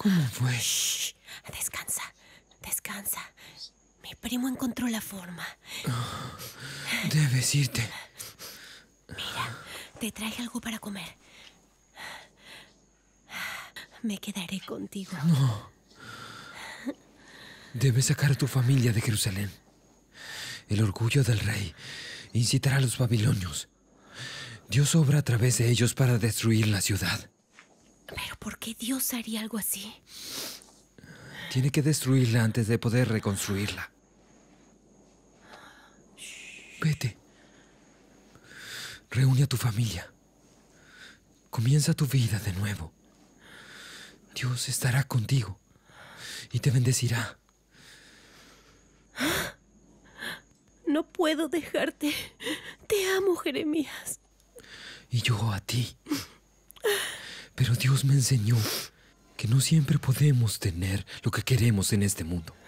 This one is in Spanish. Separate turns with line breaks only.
¿Cómo fue?
Shh, descansa, descansa. Mi primo encontró la forma.
Debes irte.
Mira, te traje algo para comer. Me quedaré contigo.
No. Debes sacar a tu familia de Jerusalén. El orgullo del rey incitará a los babilonios. Dios obra a través de ellos para destruir la ciudad.
¿Pero por qué Dios haría algo así?
Tiene que destruirla antes de poder reconstruirla. Vete. Reúne a tu familia. Comienza tu vida de nuevo. Dios estará contigo y te bendecirá.
No puedo dejarte. Te amo, Jeremías.
Y yo a ti. Pero Dios me enseñó que no siempre podemos tener lo que queremos en este mundo.